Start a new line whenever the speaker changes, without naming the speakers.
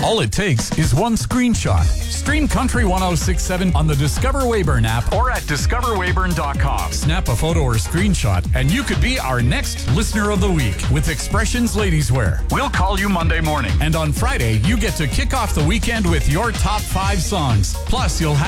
All it takes is one screenshot. Stream Country 106.7 on the Discover Weyburn app or at discoverweyburn.com. Snap a photo or screenshot and you could be our next Listener of the Week with Expressions Ladies Wear. We'll call you Monday morning. And on Friday, you get to kick off the weekend with your top 5 songs. Plus, you'll have